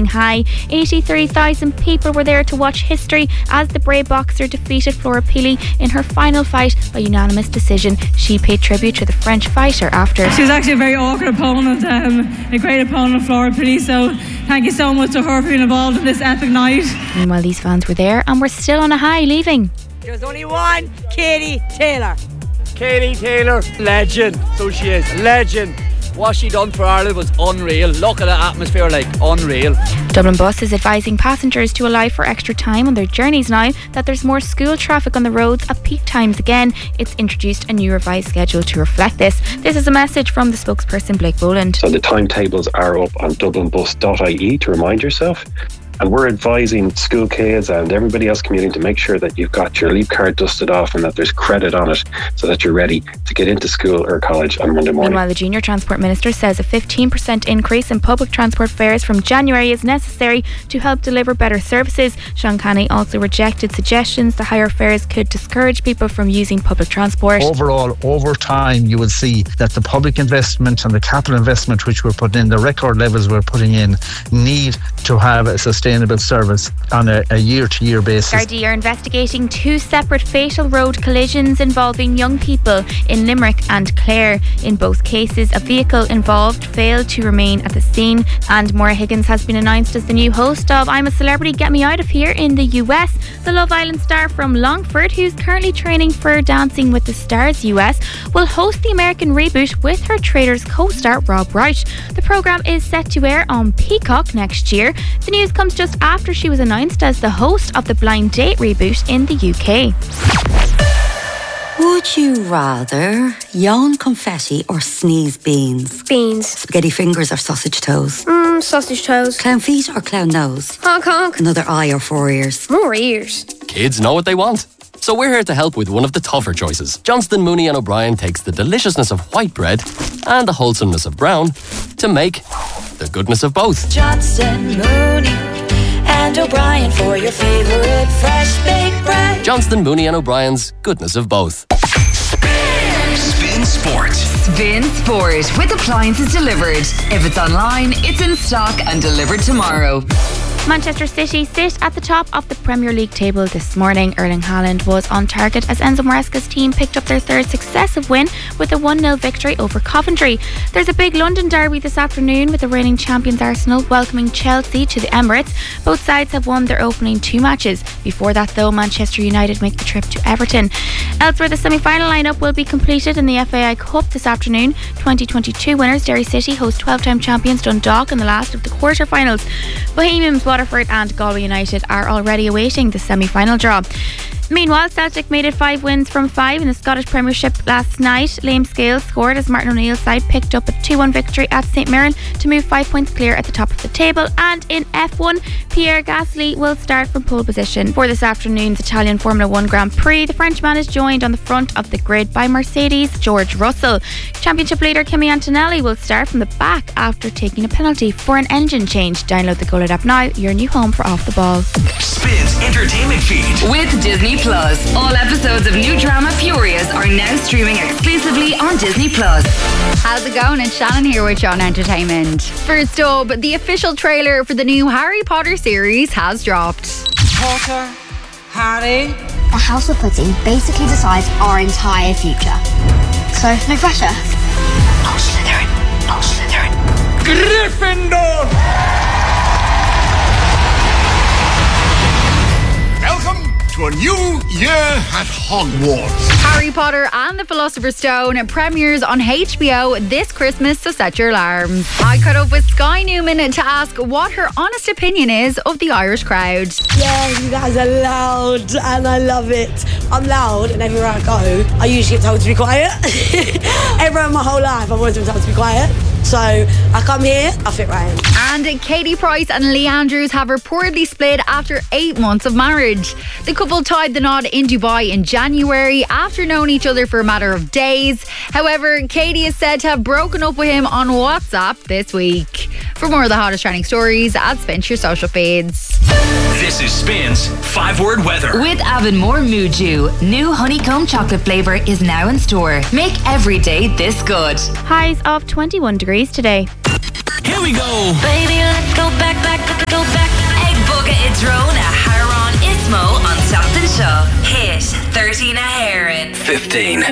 high. 83,000 people were there to watch history as the Bray boxer defeated Flora Pili in her final fight by unanimous decision. She paid tribute to the French fighter after. She was actually a very awkward opponent, a great opponent, Flora Pili, so thank you so much to her for being involved in this epic night. Meanwhile, these fans were there and were still on a high leaving. There's only one, Katie Taylor. Katie Taylor, legend. So she is, legend. What she done for Ireland was unreal. Look at the atmosphere, like unreal. Dublin Bus is advising passengers to allow for extra time on their journeys now that there's more school traffic on the roads at peak times again. It's introduced a new revised schedule to reflect this. This is a message from the spokesperson Blake Boland. So the timetables are up on dublinbus.ie to remind yourself. And we're advising school kids and everybody else commuting to make sure that you've got your leave card dusted off and that there's credit on it so that you're ready to get into school or college on Monday morning. Meanwhile, the Junior Transport Minister says a 15% increase in public transport fares from January is necessary to help deliver better services. Sean Canny also rejected suggestions that higher fares could discourage people from using public transport. Overall, over time, you will see that the public investment and the capital investment which we're putting in, the record levels we're putting in, need to have a sustainable service on a year-to-year basis. Gardaí are investigating 2 separate fatal road collisions involving young people in Limerick and Clare. In both cases, a vehicle involved failed to remain at the scene, and Maura Higgins has been announced as the new host of I'm a Celebrity, Get Me Out of Here in the US. The Love Island star from Longford, who's currently training for Dancing with the Stars US, will host the American reboot with her Traitors co-star Rob Wright. The programme is set to air on Peacock next year. The news comes just after she was announced as the host of the Blind Date reboot in the UK. Would you rather yawn confetti or sneeze beans? Beans. Spaghetti fingers or sausage toes? Sausage toes. Clown feet or clown nose? Honk honk. Another eye or 4 ears? More ears. Kids know what they want. So we're here to help with one of the tougher choices. Johnston, Mooney and O'Brien takes the deliciousness of white bread and the wholesomeness of brown to make the goodness of both. Johnston, Mooney and O'Brien for your favourite fresh baked bread. Johnston, Mooney and O'Brien's goodness of both. Spin Sport. Spin Sport with appliances delivered. If it's online, it's in stock and delivered tomorrow. Manchester City sit at the top of the Premier League table this morning. Erling Haaland was on target as Enzo Maresca's team picked up their 3rd successive win with a 1-0 victory over Coventry. There's a big London derby this afternoon with the reigning champions Arsenal welcoming Chelsea to the Emirates. Both sides have won their opening 2 matches. Before that though, Manchester United make the trip to Everton. Elsewhere, the semi-final lineup will be completed in the FAI Cup this afternoon. 2022 winners Derry City host 12-time champions Dundalk in the last of the quarter-finals. Bohemians, Waterford and Galway United are already awaiting the semi-final draw. Meanwhile, Celtic made it 5 wins from 5 in the Scottish Premiership last night. Liam Scales scored as Martin O'Neill's side picked up a 2-1 victory at St Mirren to move 5 points clear at the top of the table. And in F1, Pierre Gasly will start from pole position for this afternoon's Italian Formula 1 Grand Prix. The Frenchman is joined on the front of the grid by Mercedes' George Russell. Championship leader Kimi Antonelli will start from the back after taking a penalty for an engine change. Download the Go Lit app now, your new home for Off the Ball. Spins Entertainment Feed with Disney Plus. All episodes of new drama Furious are now streaming exclusively on Disney Plus. How's it going? It's Shannon here with Sean Entertainment. First up, the official trailer for the new Harry Potter series has dropped. Potter, Harry. The House of Pudding basically decides our entire future. So, no pressure. No Slytherin. No Slytherin. Gryffindor! Welcome to a new year at Hogwarts. Harry Potter and the Philosopher's Stone premieres on HBO this Christmas, so set your alarms. I caught up with Sky Newman to ask what her honest opinion is of the Irish crowd. Yeah, you guys are loud and I love it. I'm loud and everywhere I go, I usually get told to be quiet. Everywhere my whole life, I've always been told to be quiet. So I come here, I fit right in. And Katie Price and Lee Andrews have reportedly split after 8 months of marriage. The couple tied the knot in Dubai in January after knowing each other for a matter of days. However, Katie is said to have broken up with him on WhatsApp this week. For more of the hottest trending stories, add Spin to your social feeds. This is Spin's 5-word weather. With Avonmore Muju, new honeycomb chocolate flavour is now in store. Make every day this good. Highs of 21 degrees today. Here we go. Baby, let's go back, 15.